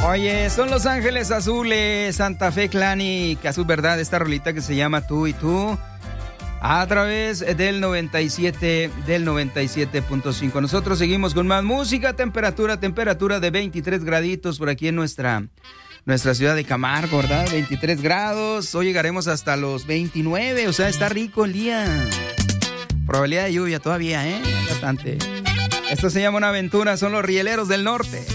Oye, son Los Ángeles Azules, Santa Fe Clanic, Azul Verdad, esta rolita que se llama Tú y Tú, a través del 97.5. Nosotros seguimos con más música, temperatura de 23 graditos por aquí en nuestra ciudad de Camargo, ¿verdad? 23 grados, hoy llegaremos hasta los 29, o sea, está rico el día. Probabilidad de lluvia todavía, bastante. Esto se llama una aventura, son los Rieleros del Norte.